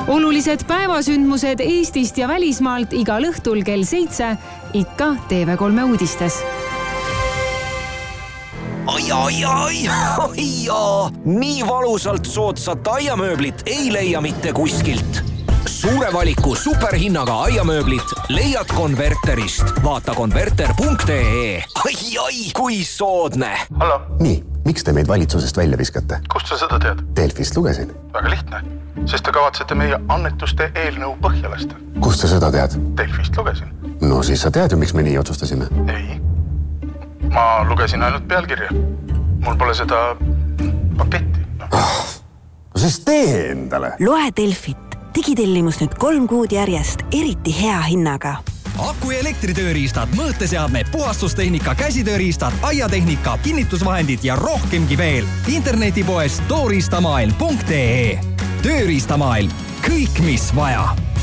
Olulised päevasündmused Eestist ja välismaalt igal õhtul kell 7 ikka TV3 uudistes. Ai. Nii valusalt soodsat aiamööblit ei leia mitte kuskilt. Suure valiku superhinnaga aiamööblit leiad Konverterist. Vaata konverter.ee. Ai, kui soodne. Hallo. Nii, miks te meid valitsusest välja viskate? Kust sa seda tead? Delfist lugesin. Väga lihtne, sest te kavatsete meie annetuste eelnõu põhja lasta. Kust sa seda tead? Delfist lugesin. No siis sa tead ju, miks me nii otsustasime. Ei, ma lugesin ainult pealkirja. Mul pole seda paketti. No siis tee endale. Loe Delfit. Digitellimus nüüd 3 kuud järjest, eriti hea hinnaga. Aku- ja elektritööriistad, mõõteseadmed, puhastustehnika, käsitööriistad, aiatehnika, kinnitusvahendid ja rohkemgi veel. Internetipoes tooriistamaailm.ee. Tööriistamaailm. Kõik, mis vaja.